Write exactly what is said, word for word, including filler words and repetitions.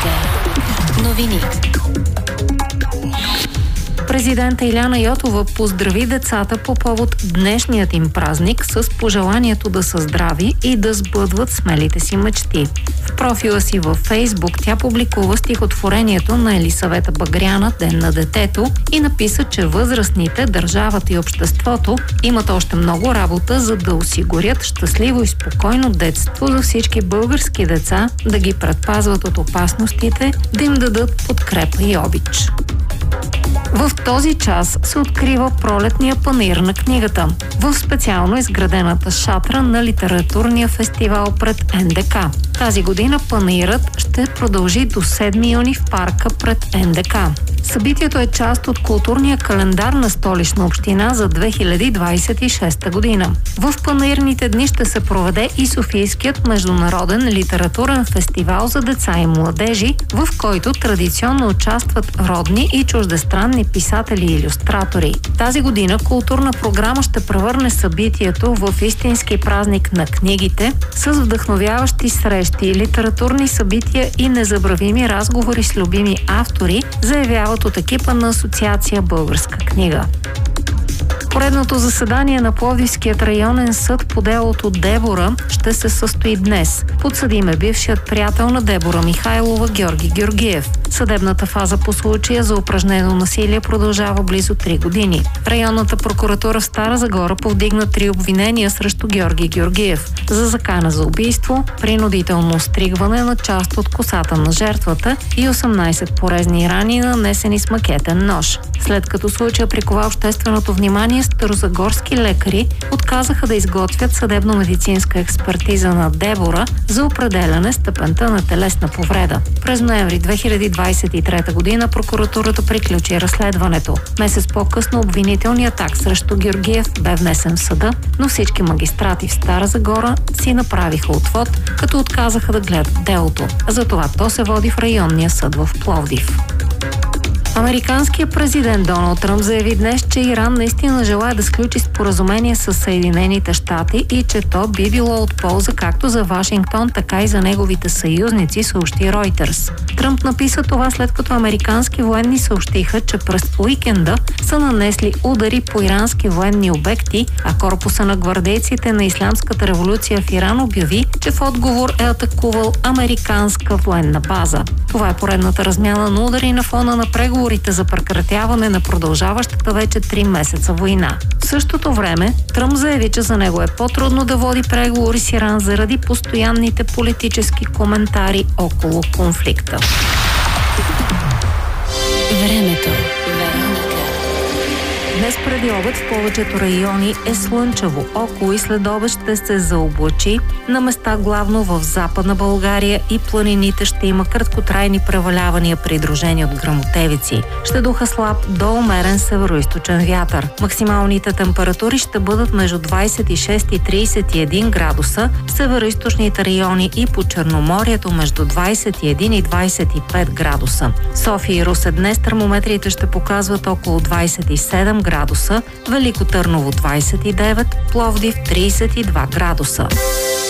Новини. Президента Иляна Йотова поздрави децата по повод днешният им празник с пожеланието да са здрави и да сбъдват смелите си мечти. В профила си във Фейсбук тя публикува стихотворението на Елисавета Багряна «Ден на детето» и написа, че възрастните, държавата и обществото имат още много работа, за да осигурят щастливо и спокойно детство за всички български деца, да ги предпазват от опасностите, да им дадат подкрепа и обич. В този час се открива пролетния панаир на книгата в специално изградената шатра на литературния фестивал пред Ен Де Ка. Тази година панаирът ще продължи до седми юни в парка пред Ен Де Ка. Събитието е част от културния календар на Столична община за две хиляди двадесет и шеста година. В панаирните дни ще се проведе и Софийският международен литературен фестивал за деца и младежи, в който традиционно участват родни и чуждестранни писатели и илюстратори. Тази година културна програма ще превърне събитието в истински празник на книгите с вдъхновяващи срещи, литературни събития и незабравими разговори с любими автори, заявяват от екипа на Асоциация Българска книга. Поредното заседание на Пловдивският районен съд по делото Дебора ще се състои днес. Подсъдим е бившият приятел на Дебора Михайлова Георги Георгиев. Съдебната фаза по случая за упражнено насилие продължава близо три години. Районната прокуратура в Стара Загора повдигна три обвинения срещу Георги Георгиев за закана за убийство, принудително остригване на част от косата на жертвата и осемнадесет порезни рани, нанесени с макетен нож. След като случая прикова общественото внимание, старозагорски лекари отказаха да изготвят съдебно-медицинска експертиза на Дебора за определяне степента на телесна повреда. През ноември две хиляди двадесет и трета година прокуратурата приключи разследването. Месец по-късно обвинителният акт срещу Георгиев бе внесен в съда, но всички магистрати в Стара Загора си направиха отвод, като отказаха да гледат делото. Затова то се води в районния съд в Пловдив. Американският президент Доналд Тръмп заяви днес, че Иран наистина желае да сключи споразумение с Съединените щати и че то би било от полза както за Вашингтон, така и за неговите съюзници, съобщи Ройтерс. Тръмп написа това след като американски военни съобщиха, че през уикенда са нанесли удари по ирански военни обекти, а корпуса на гвардейците на Ислямската революция в Иран обяви, че в отговор е атакувал американска военна база. Това е поредната размяна на удари на фона на преговорите за прекратяване на продължаващата вече три месеца война. В същото време Тръмп заяви, че за него е по-трудно да води преговори с Иран заради постоянните политически коментари около конфликта. Времето. Днес преди обед в повечето райони е слънчево. Около и след обед ще се заоблачи. На места главно в Западна България и планините ще има краткотрайни превалявания, придружени от гръмотевици. Ще духа слаб до умерен североизточен вятър. Максималните температури ще бъдат между двадесет и шест и тридесет и един градуса, в североизточните райони и по Черноморието между двадесет и един и двадесет и пет градуса. София и Русе днес термометрите ще показват около двадесет и седем градуса, Велико Търново двадесет и девет, Пловдив тридесет и два градуса.